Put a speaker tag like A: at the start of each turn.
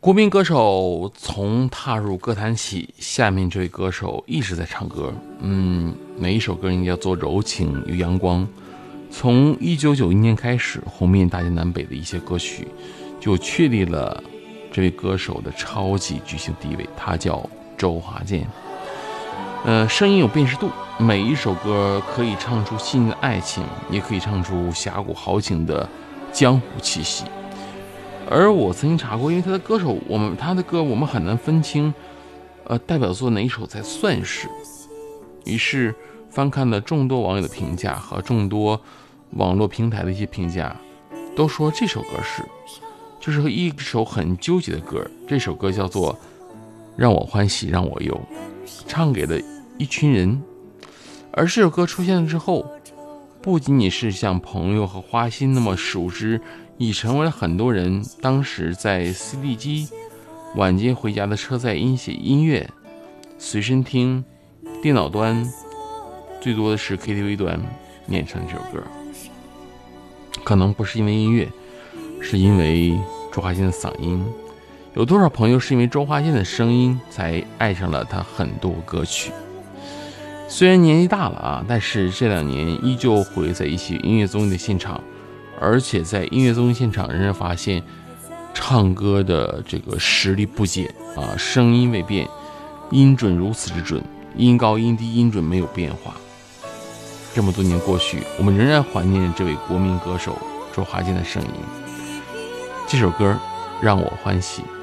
A: 国民歌手从踏入歌坛起，下面这位歌手一直在唱歌，每一首歌应该叫做柔情与阳光。从1991年开始，红遍大江南北的一些歌曲，就确立了这位歌手的超级巨星地位。他叫周华健。声音有辨识度，每一首歌可以唱出细腻的爱情，也可以唱出侠骨豪情的江湖气息。而我曾经查过，因为他的歌我们很难分清，代表作哪一首才算是。于是翻看了众多网友的评价和众多网络平台的一些评价，都说这首歌就是一首很纠结的歌。这首歌叫做《让我欢喜让我忧》，唱给了一群人。而这首歌出现了之后，不仅仅是像朋友和花心那么熟知，已成为了很多人当时在 CD 机、晚间回家的车载音乐、随身听、电脑端，最多的是 KTV 端念唱这首歌。可能不是因为音乐，是因为周华健的嗓音。有多少朋友是因为周华健的声音才爱上了他很多歌曲？虽然年纪大了但是这2年依旧会在一些音乐综艺的现场，而且在音乐综艺现场仍然发现唱歌的这个实力不减声音未变，音准如此之准，音高音低音准没有变化。这么多年过去，我们仍然怀念这位国民歌手周华健的声音。这首歌让我欢喜。